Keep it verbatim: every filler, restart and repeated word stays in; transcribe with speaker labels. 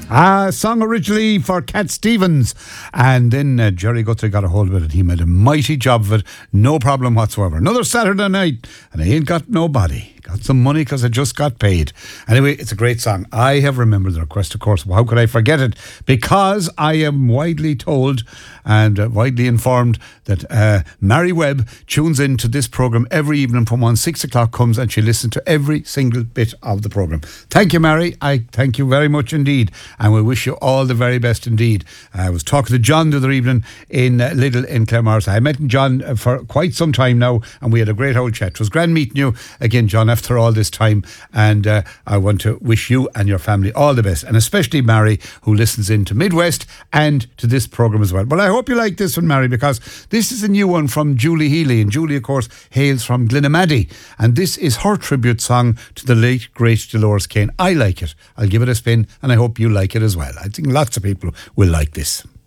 Speaker 1: A song originally for Cat Stevens, and then uh, Jerry Guthrie got a hold of it and he made a mighty job of it, no problem whatsoever. Another Saturday night and I ain't got nobody. Got some money because I just got paid. Anyway, it's a great song. I have remembered the request, of course. How could I forget it? Because I am widely told and uh, widely informed that uh, Mary Webb tunes in to this programme every evening from when six o'clock comes and she listens to every single bit of the programme. Thank you, Mary. I thank you very much indeed. And we wish you all the very best indeed. I was talking to John the other evening in uh, Lidl in Claremorris. I met John uh, for quite some time now and we had a great old chat. It was grand meeting you again, John, after all this time, and uh, I want to wish you and your family all the best, and especially Mary, who listens in to Midwest and to this programme as well. Well, I hope you like this one, Mary, because this is a new one from Julie Healy, and Julie, of course, hails from Glenamaddy, and this is her tribute song to the late, great Dolores Kane. I like it. I'll give it a spin, and I hope you like it as well. I think lots of people will like this.